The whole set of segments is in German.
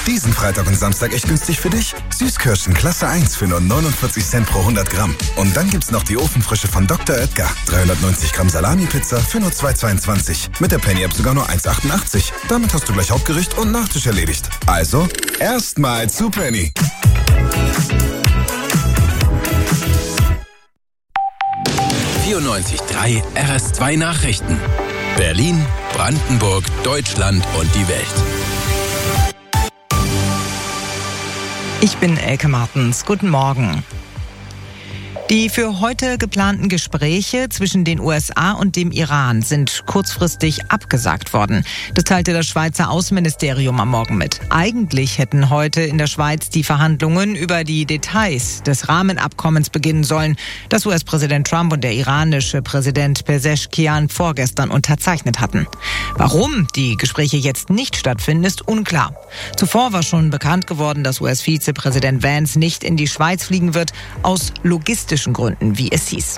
Diesen Freitag und Samstag echt günstig für dich? Süßkirschen Klasse 1 für nur 49 Cent pro 100 Gramm. Und dann gibt's noch die Ofenfrische von Dr. Oetker. 390 Gramm Salami-Pizza für nur 2,22. Mit der Penny-App sogar nur 1,88. Damit hast du gleich Hauptgericht und Nachtisch erledigt. Also, erstmal zu Penny. RS2 Nachrichten. Berlin, Brandenburg, Deutschland und die Welt. Ich bin Elke Martens. Guten Morgen. Die für heute geplanten Gespräche zwischen den USA und dem Iran sind kurzfristig abgesagt worden. Das teilte das Schweizer Außenministerium am Morgen mit. Eigentlich hätten heute in der Schweiz die Verhandlungen über die Details des Rahmenabkommens beginnen sollen, das US-Präsident Trump und der iranische Präsident Pezeshkian vorgestern unterzeichnet hatten. Warum die Gespräche jetzt nicht stattfinden, ist unklar. Zuvor war schon bekannt geworden, dass US-Vizepräsident Vance nicht in die Schweiz fliegen wird, aus logistischen Gründen, wie es hieß.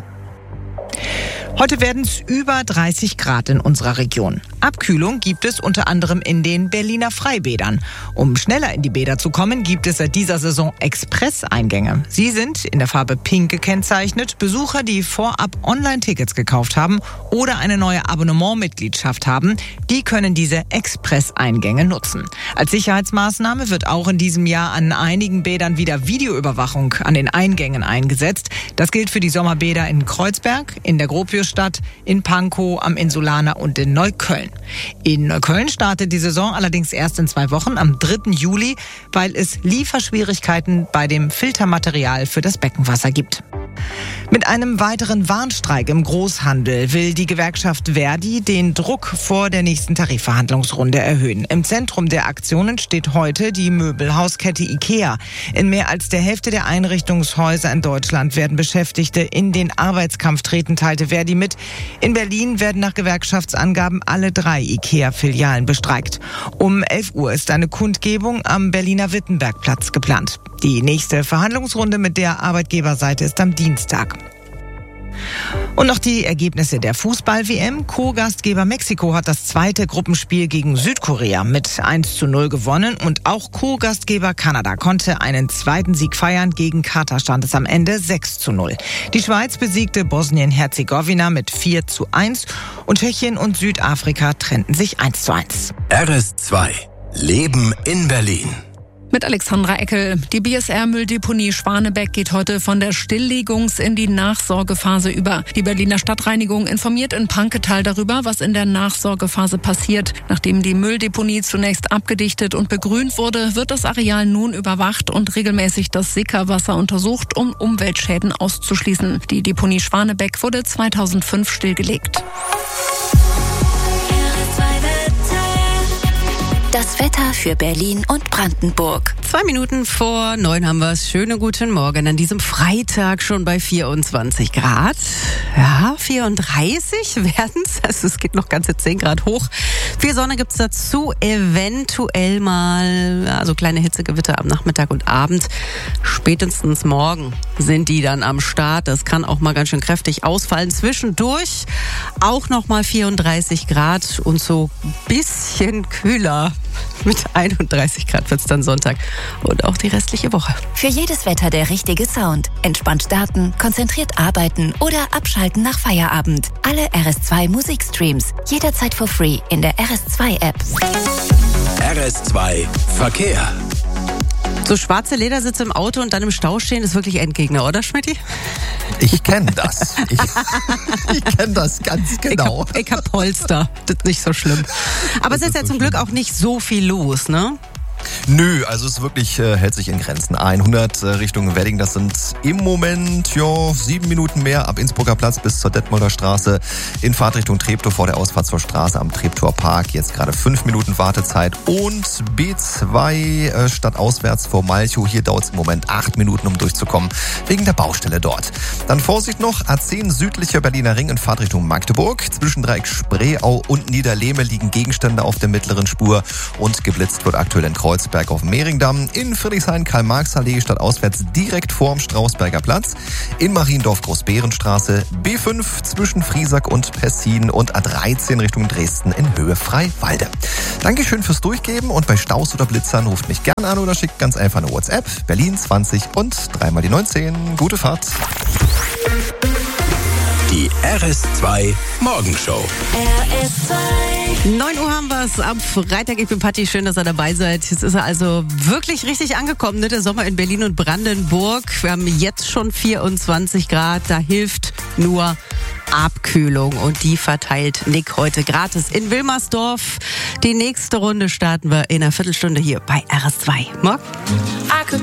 Heute werden es über 30 Grad in unserer Region. Abkühlung gibt es unter anderem in den Berliner Freibädern. Um schneller in die Bäder zu kommen, gibt es seit dieser Saison Express-Eingänge. Sie sind in der Farbe Pink gekennzeichnet. Besucher, die vorab Online-Tickets gekauft haben oder eine neue Abonnementmitgliedschaft haben, die können diese Express-Eingänge nutzen. Als Sicherheitsmaßnahme wird auch in diesem Jahr an einigen Bädern wieder Videoüberwachung an den Eingängen eingesetzt. Das gilt für die Sommerbäder in Kreuzberg, in der Gropiusstadt, in Pankow, am Insulaner und in Neukölln. In Neukölln startet die Saison allerdings erst in 2 Wochen, am 3. Juli, weil es Lieferschwierigkeiten bei dem Filtermaterial für das Beckenwasser gibt. Mit einem weiteren Warnstreik im Großhandel will die Gewerkschaft Verdi den Druck vor der nächsten Tarifverhandlungsrunde erhöhen. Im Zentrum der Aktionen steht heute die Möbelhauskette IKEA. In mehr als der Hälfte der Einrichtungshäuser in Deutschland werden Beschäftigte in den Arbeitskampf treten, teilte Verdi mit. In Berlin werden nach Gewerkschaftsangaben alle 3 IKEA-Filialen bestreikt. Um 11 Uhr ist eine Kundgebung am Berliner Wittenbergplatz geplant. Die nächste Verhandlungsrunde mit der Arbeitgeberseite ist am Dienstag. Und noch die Ergebnisse der Fußball-WM. Co-Gastgeber Mexiko hat das 2. Gruppenspiel gegen Südkorea mit 1:0 gewonnen. Und auch Co-Gastgeber Kanada konnte einen 2. Sieg feiern. Gegen Katar stand es am Ende 6:0. Die Schweiz besiegte Bosnien-Herzegowina mit 4:1. Und Tschechien und Südafrika trennten sich 1:1. RS2 Leben in Berlin. Mit Alexandra Eckel. Die BSR-Mülldeponie Schwanebeck geht heute von der Stilllegungs- in die Nachsorgephase über. Die Berliner Stadtreinigung informiert in Panketal darüber, was in der Nachsorgephase passiert. Nachdem die Mülldeponie zunächst abgedichtet und begrünt wurde, wird das Areal nun überwacht und regelmäßig das Sickerwasser untersucht, um Umweltschäden auszuschließen. Die Deponie Schwanebeck wurde 2005 stillgelegt. Das Wetter für Berlin und Brandenburg. 2 Minuten vor 9 haben wir es. Schönen guten Morgen an diesem Freitag schon bei 24 Grad. Ja, 34 werden es. Also es geht noch ganze 10 Grad hoch. Viel Sonne gibt's dazu. Eventuell mal so kleine Hitzegewitter am Nachmittag und Abend. Spätestens morgen sind die dann am Start. Das kann auch mal ganz schön kräftig ausfallen. Zwischendurch auch noch mal 34 Grad und so ein bisschen kühler. Mit 31 Grad wird's dann Sonntag und auch die restliche Woche. Für jedes Wetter der richtige Sound. Entspannt starten, konzentriert arbeiten oder abschalten nach Feierabend. Alle RS2 Musikstreams jederzeit for free in der RS2 App. RS2 Verkehr. So schwarze Ledersitze im Auto und dann im Stau stehen, ist wirklich Endgegner, oder Schmidti? Ich kenne das. Ich kenne das ganz genau. Ich hab Polster. Das ist nicht so schlimm. Aber es ist ja zum Glück auch nicht so viel los, ne? Nö, also es wirklich hält sich in Grenzen. 100 Richtung Wedding, das sind im Moment 7 Minuten mehr ab Innsbrucker Platz bis zur Detmolder Straße. In Fahrtrichtung Treptow vor der Ausfahrt zur Straße am Treptower Park. Jetzt gerade 5 Minuten Wartezeit. Und B2 stadtauswärts vor Malchow. Hier dauert es im Moment 8 Minuten, um durchzukommen, wegen der Baustelle dort. Dann Vorsicht noch, A10 südlicher Berliner Ring in Fahrtrichtung Magdeburg. Zwischen Dreieck Spreeau und Niederlehme liegen Gegenstände auf der mittleren Spur und geblitzt wird aktuell in Kreuzberg Friedrichsberg auf dem Mehringdamm. In Friedrichshain-Karl-Marx-Allee statt auswärts direkt vorm Strausberger Platz. In Mariendorf Großbeerenstraße. B5 zwischen Friesack und Pessin und A13 Richtung Dresden in Höhe Freiwalde. Dankeschön fürs Durchgeben und bei Staus oder Blitzern ruft mich gerne an oder schickt ganz einfach eine WhatsApp. Berlin 20 und 3 mal die 19. Gute Fahrt. Die RS2 Morgenshow. RS2. 9 Uhr haben wir es am Freitag. Ich bin Patti, schön, dass ihr dabei seid. Jetzt ist er also wirklich richtig angekommen, ne? Der Sommer in Berlin und Brandenburg. Wir haben jetzt schon 24 Grad. Da hilft nur Abkühlung und die verteilt Nick heute gratis in Wilmersdorf. Die nächste Runde starten wir in einer Viertelstunde hier bei RS2. Morgen.